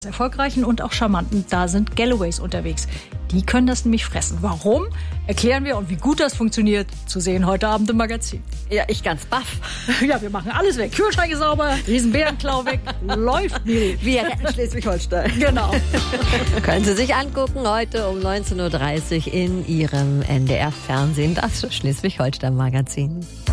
Erfolgreichen und auch charmanten, da sind Galloways unterwegs. Die können das nämlich fressen. Warum? Erklären wir, und wie gut das funktioniert, zu sehen heute Abend im Magazin. Ja, ich ganz baff. Ja, wir machen alles weg. Kühlschränke sauber, Riesenbärenklau weg. Läuft nicht. Wir retten Schleswig-Holstein. Genau. Können Sie sich angucken heute um 19.30 Uhr in Ihrem NDR-Fernsehen, das Schleswig-Holstein-Magazin.